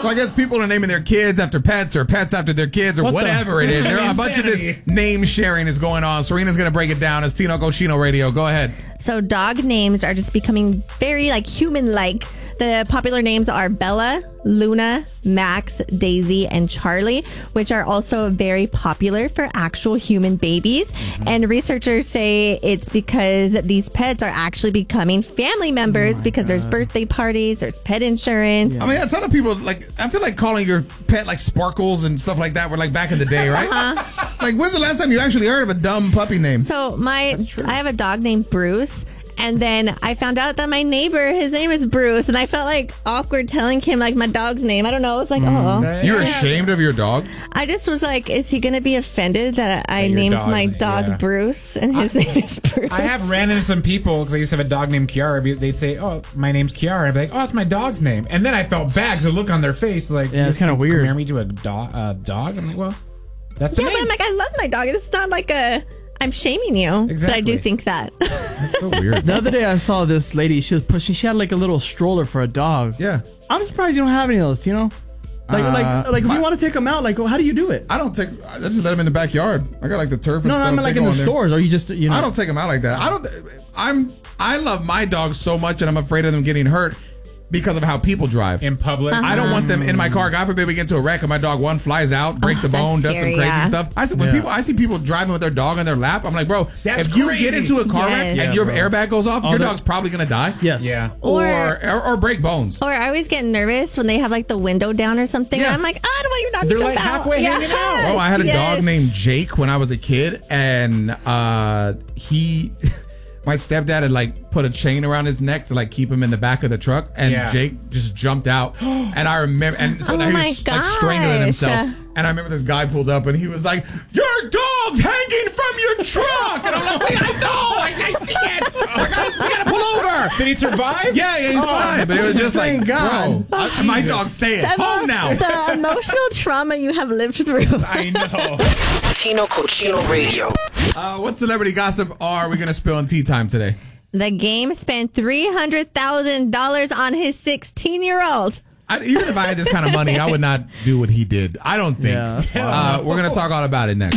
So I guess people are naming their kids after pets or pets after their kids or whatever it is. There are a bunch of this name sharing is going on. Serena's going to break it down. It's Tino Cochino Radio. Go ahead. So dog names are just becoming very human-like. The popular names are Bella, Luna, Max, Daisy, and Charlie, which are also very popular for actual human babies. And researchers say it's because these pets are actually becoming family members because there's birthday parties, there's pet insurance. I mean, a ton of people, I feel like calling your pet Sparkles and stuff like that were back in the day, right? When's the last time you actually heard of a dumb puppy name? So I have a dog named Bruce. And then I found out that my neighbor, his name is Bruce, and I felt awkward telling him my dog's name. I don't know. It was oh. You're ashamed of your dog? I just was is he going to be offended that I named my dog Bruce and his name is Bruce? I have ran into some people because I used to have a dog named Kiara. They'd say, "Oh, my name's Kiara." I'd be like, "Oh, it's my dog's name." And then I felt bad because the look on their face, it's kind of weird. Compare me to a dog. I'm like, well, that's the name. Yeah, but I'm I love my dog. It's not I'm shaming you, exactly. But I do think that. That's so weird. The other day I saw this lady. She was pushing. She had a little stroller for a dog. Yeah. I'm surprised you don't have any of those. If you want to take them out, how do you do it? I just let them in the backyard. I got the turf and stuff. No, I mean in the stores. Or you just I don't take them out like that. I love my dogs so much, and I'm afraid of them getting hurt. Because of how people drive in public. I don't want them in my car. God forbid we get into a wreck and my dog flies out, breaks a bone, does some crazy stuff. I see people driving with their dog on their lap, I'm like, bro, if you get into a car wreck and your airbag goes off, your dog's probably gonna die. Yes. Yeah. Or break bones. Or I always get nervous when they have the window down or something. Yeah. And I'm like, I don't want your dog to jump out. They're halfway hanging out. Bro, I had a dog named Jake when I was a kid, and my stepdad had put a chain around his neck to keep him in the back of the truck, and Jake just jumped out. And I remember, and so now he was strangling himself. And I remember this guy pulled up, and he was like, "Your dog's hanging from your truck!" And I'm like, "Wait, I know, I see it. We gotta pull over." Did he survive? Yeah, he's fine. But it was just God. bro, my dog's staying home now. The emotional trauma you have lived through. I know. Tino Cochino Radio. What celebrity gossip are we going to spill in tea time today? The Game spent $300,000 on his 16-year-old. Even if I had this kind of money, I would not do what he did. I don't think. Yeah, we're going to talk all about it next.